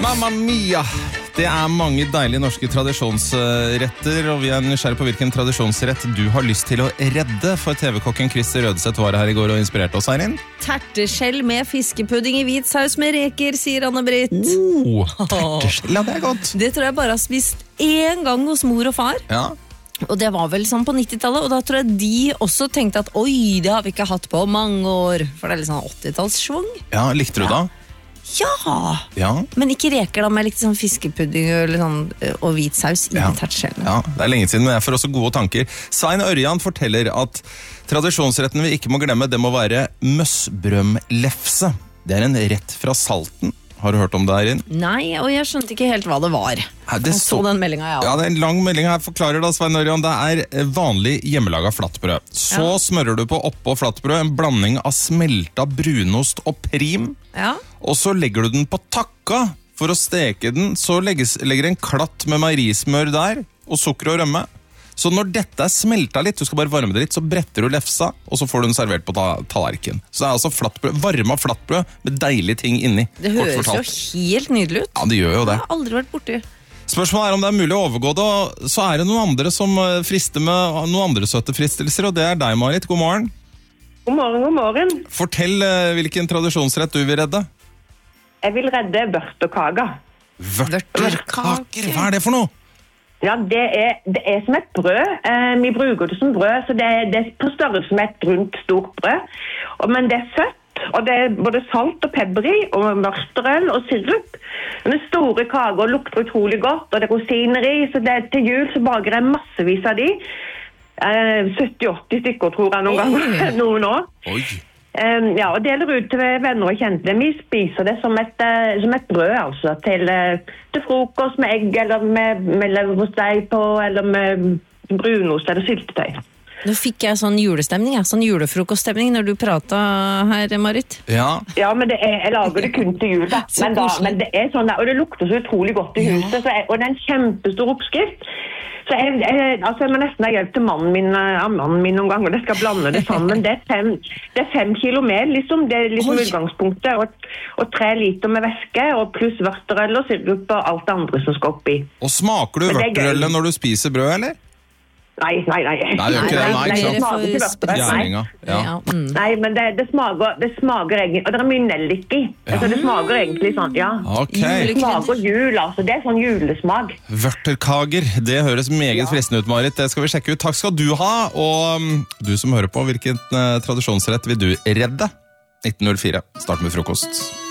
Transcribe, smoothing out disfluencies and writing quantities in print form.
Mamma mia! Det mange deilige norske tradisjonsretter, og vi nysgjerrig på hvilken tradisjonsrett du har lyst til å redde, for TV-kokken Christer Rødeseth var her i går og inspirerte oss, Eirin. Terteskjell med fiskepudding i hvit saus med reker, sier Anne-Britt. Terteskjell, ja, det godt. Det tror jeg bare har spist én gang hos mor og far. Ja. Og det var vel sånn på 90-tallet, og da tror jeg de også tenkte at oi, det har vi ikke hatt på mange år. For det litt sånn 80-tallssvung. Ja, likte du da? Ja, men ikke reker da, men jeg likte sånn fiskepudding eller sånn, og hvit saus i tertskjellen. Ja, det lenge siden, men jeg får også gode tanker. Svein Ørjan forteller at tradisjonsretten vi ikke må glemme, det må være møssbrømlefse. Det en rett fra Salten. Har du hørt om det, Eirin? Nei, og jeg skjønte ikke helt hva det var. Jeg så den meldingen, Ja, det en lang melding her. Forklarer da, Svein Ørjan. Det vanlig hjemmelaget flatbrød. Så smører du på oppå flatbrød en blanding av smelta brunost og prim. Ja. Og så legger du den på takka for å steke den. Så legger en klatt med meierismør der, og sukker og rømme. Så når dette smelta litt, du skal bare varme det litt, så bretter du lefsa, og så får du den servert på tallerken. Så det altså flatbrød, varma flatbrød med deilige ting inni. Det høres jo helt nydelig ut. Ja, det gjør jo det. Jeg har aldri vært borti. Spørsmålet om det mulig å overgå det, og så det noen andre som frister med noen andre søte fristelser, og det deg, Marit. God morgen. God morgen, god morgen. Fortell hvilken tradisjonsrett du vil redde. Jeg vil redde vørterkaker. Vørterkaker? Hva det for noe? Ja, det som et brød. Vi bruker det som brød, så det på størrelse med et rundt stort brød. Men det søtt, og det både salt og pepper i, og mørterøl og sirup. Men det store kaker lukter utrolig godt, og det rosiner i, så til jul så baker jeg massevis av de. 70-80 stykker, tror jeg, noen år. Oi. Ja, og deler ut til venner og kjente. Vi spiser det som et brød, altså, til frokost med egg, eller med leverpostei på, eller med brunost eller syltetøy. Nå fikk jeg sånn julestemning, sånn julefrokoststemning når du pratet her, Marit. Ja, men jeg lager det kun til jul, da. Men det sånn, og det lukter så utrolig godt i huset, og det en kjempestor oppskrift. Så jeg må nesten ha hjelp til mannen min noen ganger, det skal blande det sammen. Det 5 kilo mel, liksom. Det liksom utgangspunktet, og 3 liter med væske, og pluss vørterøl og sirup og alt det andre som skal oppi. Og smaker du vørterølet når du spiser brød, eller? Nei. Nei, det gjør ikke det. Nei, men det smaker egentlig, og det mye nellik i. Altså, det smaker egentlig sånn, Det smaker jul, altså. Det sånn julesmak. Vørterkager, det høres meget fristende ut, Marit. Det skal vi sjekke ut. Takk skal du ha, og du som hører på, hvilken tradisjonsrett vil du redde? 1904. Start med frokost.